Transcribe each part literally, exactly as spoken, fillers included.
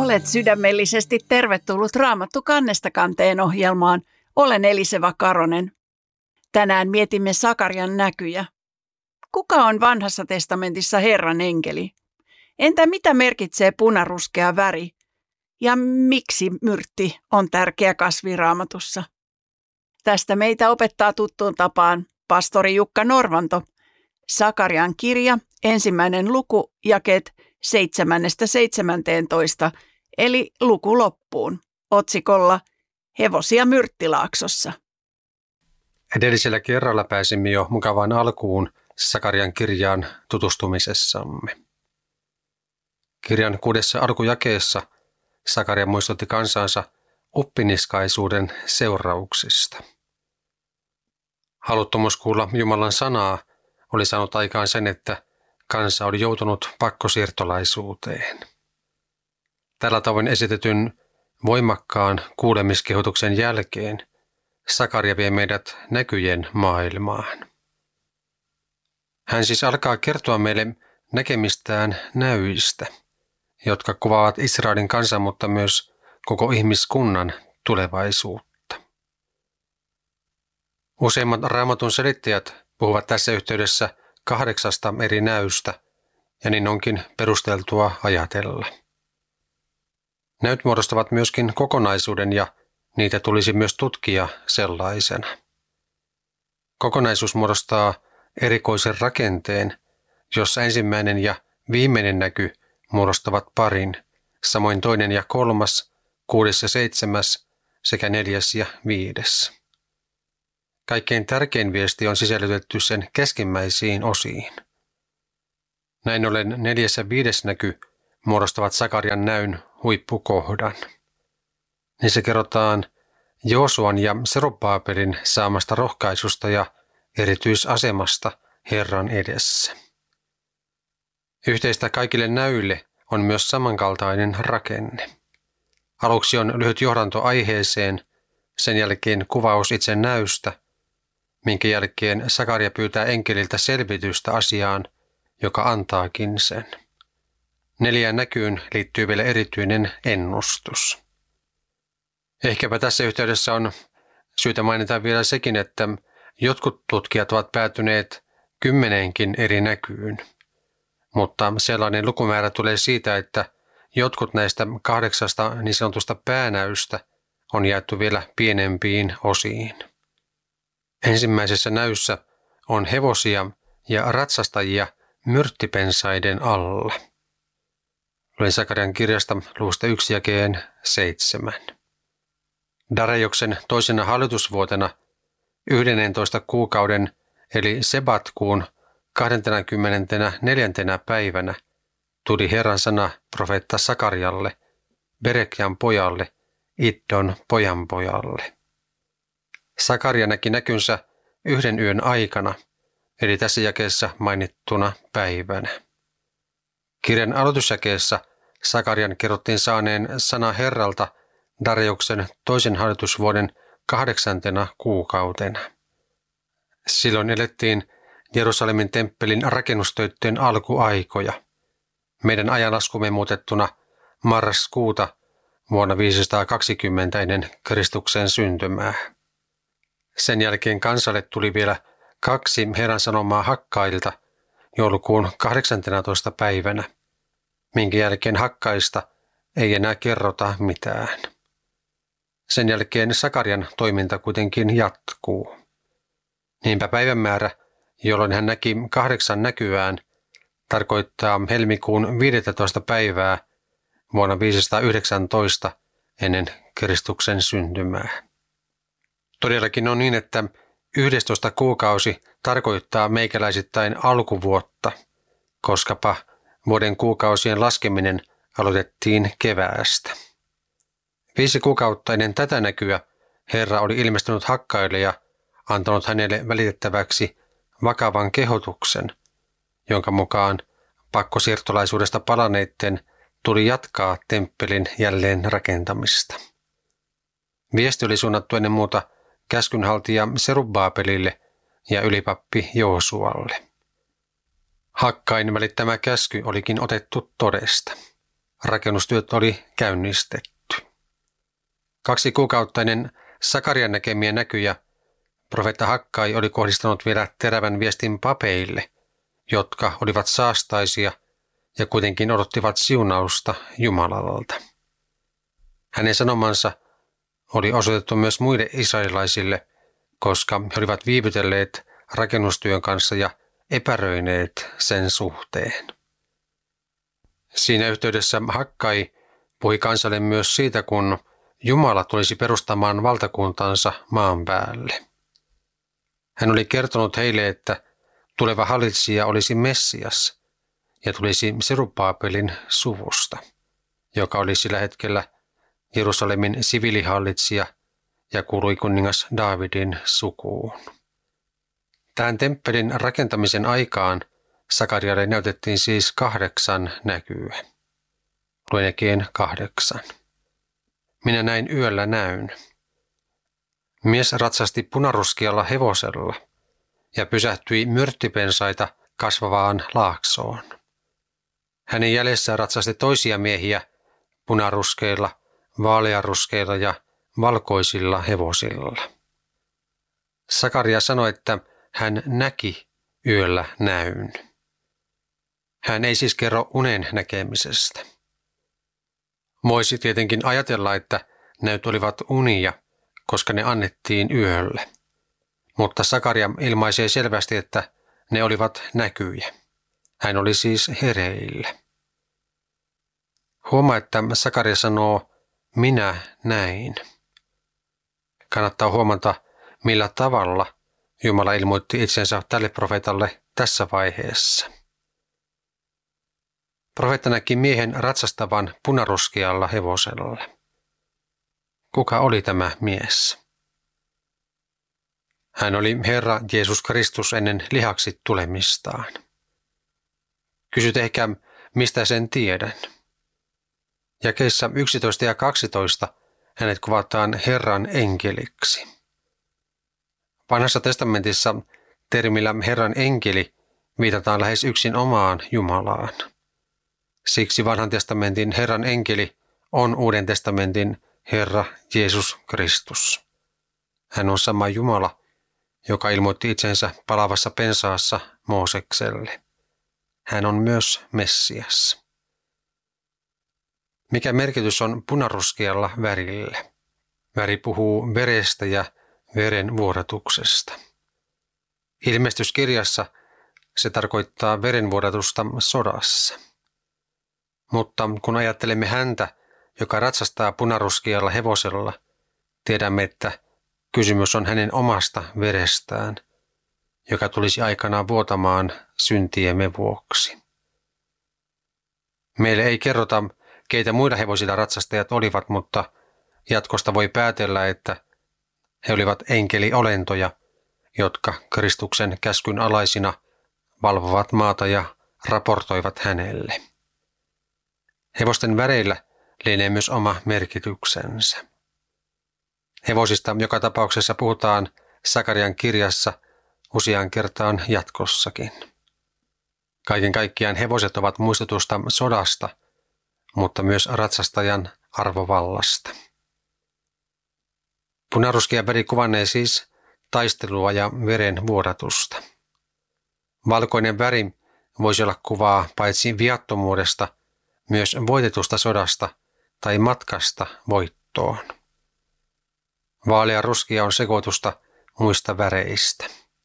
Olet sydämellisesti tervetullut Raamattu kannesta kanteen ohjelmaan. Olen Eliseva Karonen. Tänään mietimme Sakarian näkyjä. Kuka on vanhassa testamentissa Herran enkeli? Entä mitä merkitsee punaruskea väri? Ja miksi myrtti on tärkeä kasvi Raamatussa? Tästä meitä opettaa tuttuun tapaan pastori Jukka Norvanto. Sakarian kirja, ensimmäinen luku, jakeet seitsemästä seitsemänteentoista, eli luku loppuun, otsikolla Hevosia Myrttilaaksossa. Edellisellä kerralla pääsimme jo mukavaan alkuun Sakarian kirjaan tutustumisessamme. Kirjan kuudessa alkujakeessa Sakaria muistutti kansansa uppiniskaisuuden seurauksista. Haluttomuus kuulla Jumalan sanaa oli saanut aikaan sen, että kansa oli joutunut pakkosiirtolaisuuteen. Tällä tavoin esitetyn voimakkaan kuulemiskehotuksen jälkeen Sakaria vie meidät näkyjen maailmaan. Hän siis alkaa kertoa meille näkemistään näyistä, jotka kuvaavat Israelin kansan, mutta myös koko ihmiskunnan tulevaisuutta. Useimmat Raamatun selittäjät puhuvat tässä yhteydessä kahdeksasta eri näystä, ja niin onkin perusteltua ajatella. Näyt muodostavat myöskin kokonaisuuden, ja niitä tulisi myös tutkia sellaisena. Kokonaisuus muodostaa erikoisen rakenteen, jossa ensimmäinen ja viimeinen näky muodostavat parin, samoin toinen ja kolmas, kuudes ja seitsemäs sekä neljäs ja viides. Kaikkein tärkein viesti on sisällytetty sen keskimmäisiin osiin. Näin ollen neljäs ja viides näky muodostavat Sakarian näyn huippukohdan. Niissä kerrotaan Joosuan ja Serubbabelin saamasta rohkaisusta ja erityisasemasta Herran edessä. Yhteistä kaikille näyille on myös samankaltainen rakenne. Aluksi on lyhyt johdanto aiheeseen, sen jälkeen kuvaus itse näystä, minkä jälkeen Sakaria pyytää enkeliltä selvitystä asiaan, joka antaakin sen. Neljään näkyyn liittyy vielä erityinen ennustus. Ehkäpä tässä yhteydessä on syytä mainita vielä sekin, että jotkut tutkijat ovat päätyneet kymmeneenkin eri näkyyn, mutta sellainen lukumäärä tulee siitä, että jotkut näistä kahdeksasta niin sanotusta päänäystä on jaettu vielä pienempiin osiin. Ensimmäisessä näyssä on hevosia ja ratsastajia myrttipensaiden alla. Luen Sakarian kirjasta luvusta yksi jakeen seitsemän. Darejoksen toisena hallitusvuotena yhdennentoista kuukauden eli Sebatkuun kahdeskymmenesneljäs päivänä tuli Herran sana profeetta Sakarialle, Berekjan pojalle, Iddon pojanpojalle. Sakaria näki näkynsä yhden yön aikana, eli tässä jakeessa mainittuna päivänä. Kirjan aloitusjakeessa Sakarian kerrottiin saaneen sana Herralta Darejoksen toisen hallitusvuoden kahdeksantena kuukautena. Silloin elettiin Jerusalemin temppelin rakennustöiden alkuaikoja. Meidän ajanlaskumme muutettuna marraskuuta vuonna viisisataakaksikymmentä ennen Kristuksen syntymää. Sen jälkeen kansalle tuli vielä kaksi Herran sanomaa Hakkailta joulukuun kahdeksanteenatoista päivänä, minkä jälkeen Hakkaista ei enää kerrota mitään. Sen jälkeen Sakarian toiminta kuitenkin jatkuu. Niinpä päivämäärä, jolloin hän näki kahdeksan näkyään, tarkoittaa helmikuun viidestoista päivää vuonna viisisataayhdeksäntoista ennen Kristuksen syntymää. Todellakin on niin, että yhdestoista kuukausi tarkoittaa meikäläisittäin alkuvuotta, koskapa vuoden kuukausien laskeminen aloitettiin keväästä. Viisi kuukautta ennen tätä näkyä Herra oli ilmestynyt Hakkaille ja antanut hänelle välitettäväksi vakavan kehotuksen, jonka mukaan pakkosiirtolaisuudesta palanneiden tuli jatkaa temppelin jälleen rakentamista. Viesti oli suunnattu ennen muuta käskynhaltija Serubbabelille ja ylipappi Joosualle. Hakkain välittämä käsky olikin otettu todesta. rakennustyöt oli käynnistetty. Kaksi kuukauttainen Sakarian näkemiä näkyjä profeetta Hakkai oli kohdistanut vielä terävän viestin papeille, jotka olivat saastaisia ja kuitenkin odottivat siunausta Jumalalta. Hänen sanomansa oli osoitettu myös muille israelilaisille, koska he olivat viivytelleet rakennustyön kanssa ja epäröineet sen suhteen. Siinä yhteydessä Hakkai puhui kansalle myös siitä, kun Jumala tulisi perustamaan valtakuntansa maan päälle. Hän oli kertonut heille, että tuleva hallitsija olisi Messias ja tulisi Serubbabelin suvusta, joka oli sillä hetkellä Jerusalemin siviilihallitsija ja kuului kuningas Daavidin sukuun. Tähän temppelin rakentamisen aikaan Sakarialle näytettiin siis kahdeksan näkyä. Luen jälkeen kahdeksan. Minä näin yöllä näyn. Mies ratsasti punaruskealla hevosella ja pysähtyi myrttypensaita kasvavaan laaksoon. Hänen jäljessään ratsasti toisia miehiä punaruskeilla, vaalearuskeilla ja valkoisilla hevosilla. Sakaria sanoi, että hän näki yöllä näyn. Hän ei siis kerro unen näkemisestä. Voisi tietenkin ajatella, että näyt olivat unia, koska ne annettiin yölle. Mutta Sakaria ilmaisee selvästi, että ne olivat näkyjä. Hän oli siis hereillä. Huomaa, että Sakaria sanoo, minä näin. Kannattaa huomata, millä tavalla Jumala ilmoitti itsensä tälle profeetalle tässä vaiheessa. Profeetta näki miehen ratsastavan punaruskealla hevosella. Kuka oli tämä mies? Hän oli Herra Jeesus Kristus ennen lihaksi tulemistaan. Kysyt ehkä, mistä sen tiedän. Jakeissa yksitoista ja kaksitoista hänet kuvataan Herran enkeliksi. Vanhassa testamentissa termillä Herran enkeli viitataan lähes yksin omaan Jumalaan. Siksi vanhan testamentin Herran enkeli on Uuden testamentin Herra Jeesus Kristus. Hän on sama Jumala, joka ilmoitti itsensä palavassa pensaassa Moosekselle. Hän on myös Messias. Mikä merkitys on punaruskealla värillä? Väri puhuu verestä ja veren vuodatuksesta. Ilmestyskirjassa se tarkoittaa verenvuodatusta sodassa. Mutta kun ajattelemme häntä, joka ratsastaa punaruskealla hevosella, tiedämme, että kysymys on hänen omasta verestään, joka tulisi aikanaan vuotamaan syntiemme vuoksi. Meille ei kerrota, keitä muilla hevosilla ratsastajat olivat, mutta jatkosta voi päätellä, että he olivat enkeliolentoja, jotka Kristuksen käskyn alaisina valvovat maata ja raportoivat hänelle. Hevosten väreillä lienee myös oma merkityksensä. Hevosista joka tapauksessa puhutaan Sakarian kirjassa useaan kertaan jatkossakin. Kaiken kaikkiaan hevoset ovat muistutusta sodasta, mutta myös ratsastajan arvovallasta. Punaruskea väri kuvannee siis taistelua ja veren vuodatusta. Valkoinen väri voisi olla kuvaa paitsi viattomuudesta, myös voitetusta sodasta tai matkasta voittoon. Vaalea ruskea on sekoitusta muista väreistä.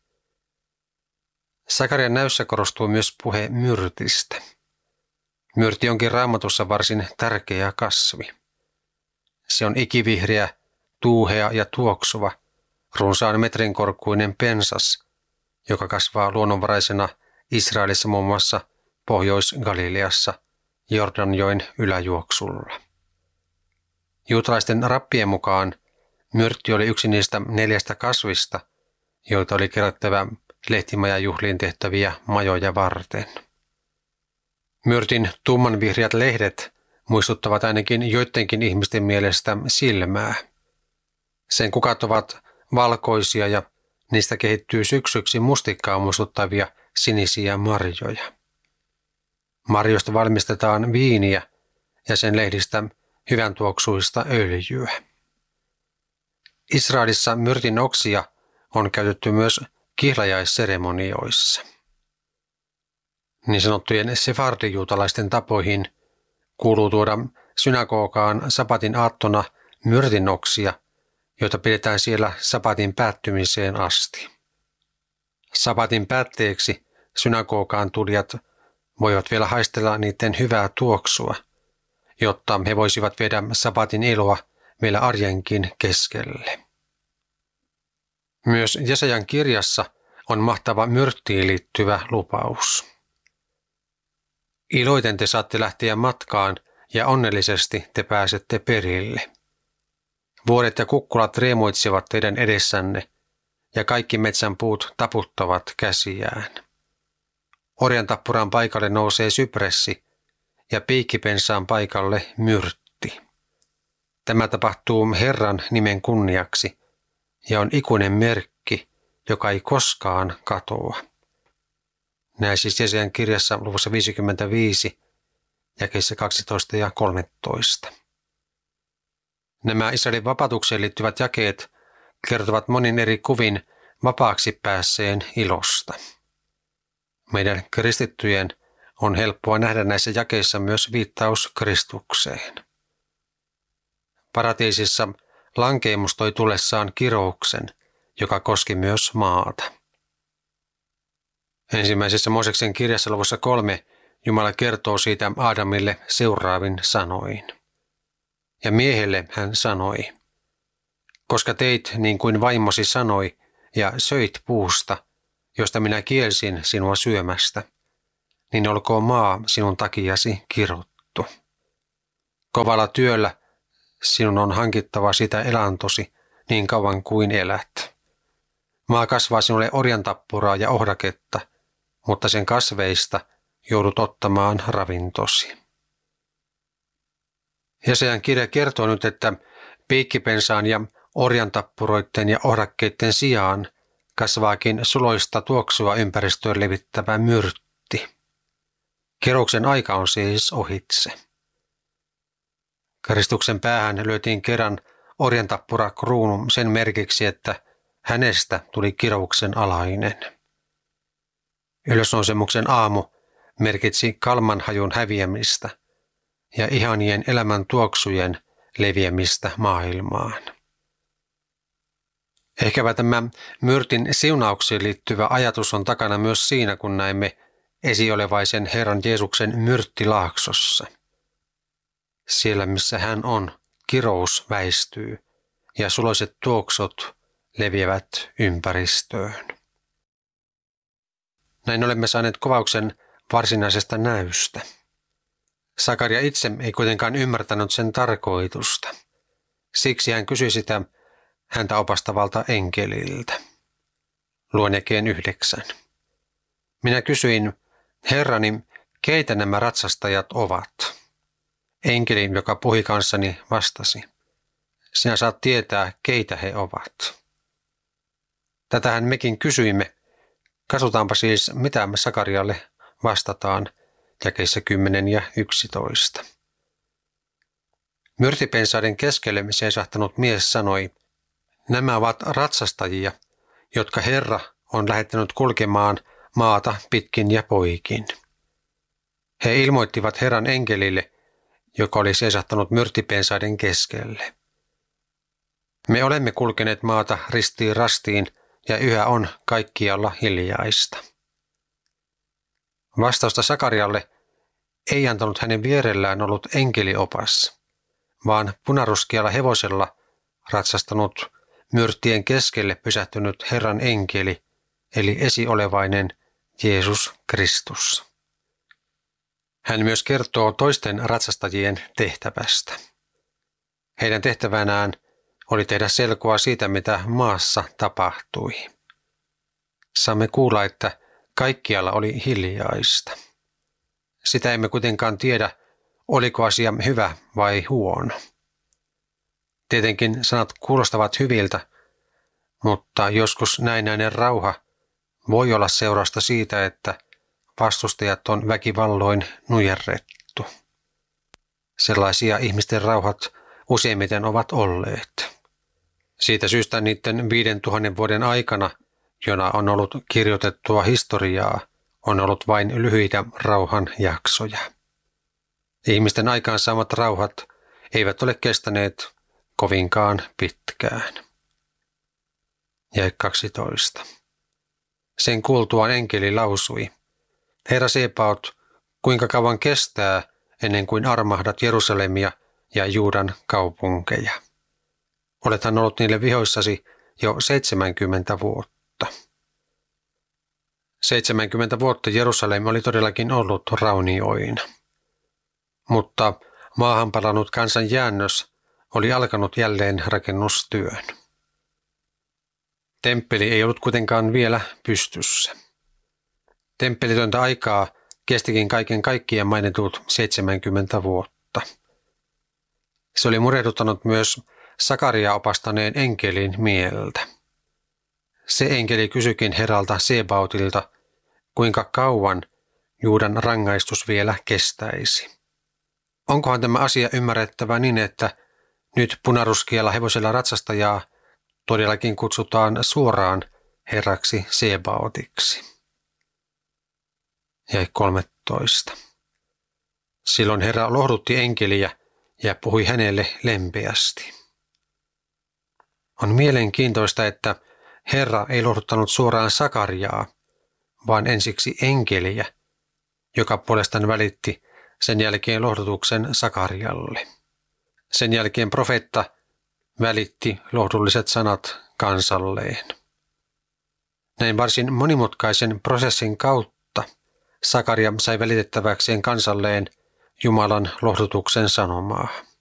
Sakarian näyssä korostuu myös puhe myrtistä. Myrti onkin Raamatussa varsin tärkeä kasvi. Se on ikivihreä, tuuhea ja tuoksuva, runsaan metrin korkuinen pensas, joka kasvaa luonnonvaraisena Israelissa muun muassa Pohjois-Galileassa Jordanjoen yläjuoksulla. Juutalaisten rappien mukaan myrtti oli yksi niistä neljästä kasvista, joita oli kerättävä lehtimajajuhliin tehtäviä majoja varten. Myrtin tummanvihreät lehdet muistuttavat ainakin joidenkin ihmisten mielestä silmää. Sen kukat ovat valkoisia ja niistä kehittyy syksyksi mustikkaa muistuttavia sinisiä marjoja. Marjoista valmistetaan viiniä, ja sen lehdistä hyvän tuoksuista öljyä. Israelissa myrtin oksia on käytetty myös kihlajaisseremonioissa. Niin sanottujen sefardijuutalaisten tapoihin kuuluu tuoda synagogaan sapatin aattona myrtinoksia, joita pidetään siellä sapatin päättymiseen asti. Sapatin päätteeksi synagogaan tulijat voivat vielä haistella niiden hyvää tuoksua, jotta he voisivat viedä sapatin iloa vielä arjenkin keskelle. Myös Jesajan kirjassa on mahtava myrttiin liittyvä lupaus. Iloiten te saatte lähteä matkaan ja onnellisesti te pääsette perille. Vuodet ja kukkulat riemuitsevat teidän edessänne ja kaikki metsän puut taputtavat käsiään. Orjantappuran paikalle nousee sypressi ja piikkipensaan paikalle myrtti. Tämä tapahtuu Herran nimen kunniaksi ja on ikuinen merkki, joka ei koskaan katoa. Näin siis Jesajan kirjassa luvussa viisikymmentäviisi, jakeissa kaksitoista ja kolmetoista. Nämä Israelin vapautukseen liittyvät jakeet kertovat monin eri kuvin vapaaksi päässeen ilosta. Meidän kristittyjen on helppoa nähdä näissä jakeissa myös viittaus Kristukseen. Paratiisissa lankeemus toi tullessaan kirouksen, joka koski myös maata. Ensimmäisessä Mooseksen kirjassa luvussa kolme Jumala kertoo siitä Aadamille seuraavin sanoin. Ja miehelle hän sanoi, koska teit niin kuin vaimosi sanoi ja söit puusta, josta minä kielsin sinua syömästä, niin olkoon maa sinun takiasi kirottu. Kovalla työllä sinun on hankittava sitä elantosi niin kauan kuin elät. Maa kasvaa sinulle orjantappuraa ja ohdaketta, mutta sen kasveista joudut ottamaan ravintosi. Jesajan kirja kertoo nyt, että piikkipensaan ja orjantappuroiden ja ohdakkeiden sijaan kasvaakin suloista tuoksua ympäristöön levittävä myrtti. Kirouksen aika on siis ohitse. Kristuksen päähän lyötiin kerran orjantappurakruunu sen merkiksi, että hänestä tuli kirouksen alainen. Ylösnousemuksen aamu merkitsi kalmanhajun häviämistä ja ihanien elämän tuoksujen leviämistä maailmaan. Ehkäpä tämä myrtin siunauksiin liittyvä ajatus on takana myös siinä, kun näemme esiolevaisen Herran Jeesuksen myrttilaaksossa. Siellä, missä hän on, kirous väistyy ja suloiset tuoksut leviävät ympäristöön. Näin olemme saaneet kuvauksen varsinaisesta näystä. Sakaria itse ei kuitenkaan ymmärtänyt sen tarkoitusta. Siksi hän kysyi sitä häntä opastavalta enkeliltä. Luen jakeen yhdeksän. Minä kysyin, Herrani, keitä nämä ratsastajat ovat? Enkeli, joka puhui kanssani, vastasi. Sinä saat tietää, keitä he ovat. Tätähän mekin kysyimme. Katsotaanpa siis, mitä me Sakarialle vastataan jakeissa kymmenen ja yksitoista. Myrtipensaiden keskelle seisahtanut mies sanoi, nämä ovat ratsastajia, jotka Herra on lähettänyt kulkemaan maata pitkin ja poikin. He ilmoittivat Herran enkelille, joka oli seisahtanut myrtipensaiden keskelle. Me olemme kulkeneet maata ristiin rastiin ja yhä on kaikkialla hiljaista. Vastausta Sakarialle ei antanut hänen vierellään ollut enkeliopas, vaan punaruskealla hevosella ratsastanut myrttien keskelle pysähtynyt Herran enkeli, eli esiolevainen Jeesus Kristus. Hän myös kertoo toisten ratsastajien tehtävästä. Heidän tehtävänään oli tehdä selkoa siitä, mitä maassa tapahtui. Saamme kuulla, että kaikkialla oli hiljaista. Sitä emme kuitenkaan tiedä, oliko asia hyvä vai huono. Tietenkin sanat kuulostavat hyviltä, mutta joskus näinäinen rauha voi olla seurausta siitä, että vastustajat on väkivalloin nujerrettu. Sellaisia ihmisten rauhat useimmiten ovat olleet. Siitä syystä niiden viiden tuhannen vuoden aikana, jona on ollut kirjoitettua historiaa, on ollut vain lyhyitä rauhan jaksoja. Ihmisten aikaansaamat rauhat eivät ole kestäneet kovinkaan pitkään. Jae kaksitoista. Sen kuultuaan enkeli lausui, Herra Sebaot, kuinka kauan kestää ennen kuin armahdat Jerusalemia ja Juudan kaupunkeja? Olethan ollut niille vihoissasi jo seitsemänkymmentä vuotta. Seitsemänkymmentä vuotta Jerusalem oli todellakin ollut raunioina. Mutta maahan palannut kansan jäännös oli alkanut jälleen rakennustyön. Temppeli ei ollut kuitenkaan vielä pystyssä. Temppelitöntä aikaa kestikin kaiken kaikkiaan mainitut seitsemänkymmentä vuotta. Se oli murehduttanut myös Sakaria opastaneen enkelin mieltä. Se enkeli kysyikin herralta Sebaotilta, kuinka kauan Juudan rangaistus vielä kestäisi. Onkohan tämä asia ymmärrettävä niin, että nyt punaruskealla hevosella ratsastajaa todellakin kutsutaan suoraan herraksi Sebaotiksi? Jae kolmetoista. Silloin Herra lohdutti enkeliä ja puhui hänelle lempeästi. On mielenkiintoista, että Herra ei lohduttanut suoraan Sakariaa, vaan ensiksi enkeliä, joka puolestaan välitti sen jälkeen lohdutuksen Sakarialle. Sen jälkeen profeetta välitti lohdulliset sanat kansalleen. Näin varsin monimutkaisen prosessin kautta Sakaria sai välitettäväkseen kansalleen Jumalan lohdutuksen sanomaa.